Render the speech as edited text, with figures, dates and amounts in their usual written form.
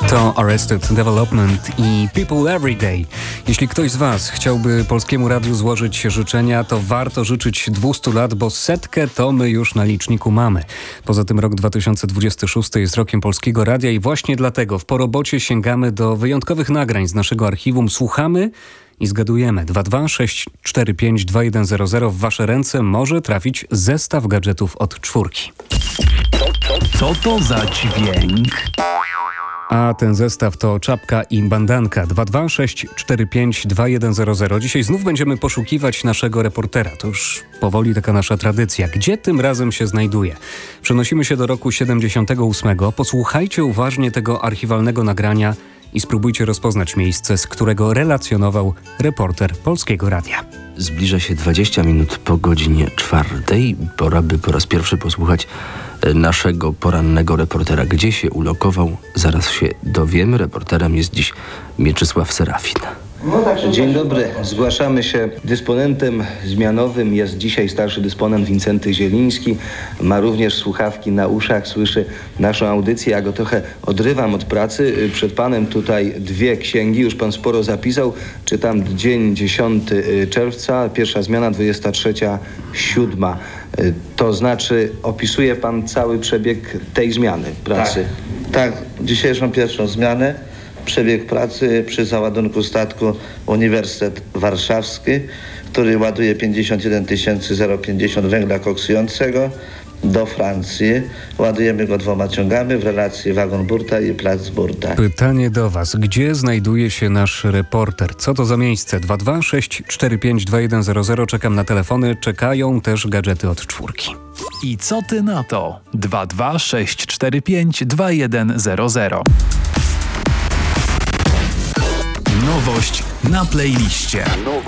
To Arrested Development i People Everyday. Jeśli ktoś z Was chciałby Polskiemu Radiu złożyć życzenia, to warto życzyć 200 lat, bo 100 to my już na liczniku mamy. Poza tym rok 2026 jest rokiem Polskiego Radia i właśnie dlatego w Po Robocie sięgamy do wyjątkowych nagrań z naszego archiwum. Słuchamy i zgadujemy. 226452100 w Wasze ręce może trafić zestaw gadżetów od czwórki. Co to za dźwięk? A ten zestaw to czapka i bandanka. 226452100. Dzisiaj znów będziemy poszukiwać naszego reportera. To już powoli taka nasza tradycja. Gdzie tym razem się znajduje? Przenosimy się do roku 78. Posłuchajcie uważnie tego archiwalnego nagrania i spróbujcie rozpoznać miejsce, z którego relacjonował reporter Polskiego Radia. Zbliża się 20 minut po godzinie 4. Pora by po raz pierwszy posłuchać naszego porannego reportera. Gdzie się ulokował? Zaraz się dowiemy. Reporterem jest dziś Mieczysław Serafin. Dzień dobry. Zgłaszamy się. Dysponentem zmianowym jest dzisiaj starszy dysponent Wincenty Zieliński. Ma również słuchawki na uszach, słyszy naszą audycję. Ja go trochę odrywam od pracy. Przed panem tutaj 2 księgi. Już pan sporo zapisał. Czytam dzień 10 czerwca, pierwsza zmiana 23:07. To znaczy opisuje pan cały przebieg tej zmiany pracy. Tak. Dzisiejszą pierwszą zmianę. Przebieg pracy przy załadunku statku Uniwersytet Warszawski, który ładuje 51 050 węgla koksującego do Francji. Ładujemy go 2 ciągami w relacji wagon burta i plac burta. Pytanie do Was. Gdzie znajduje się nasz reporter? Co to za miejsce? 226452100. Czekam na telefony. Czekają też gadżety od czwórki. I co ty na to? 226452100. Nowość na playliście.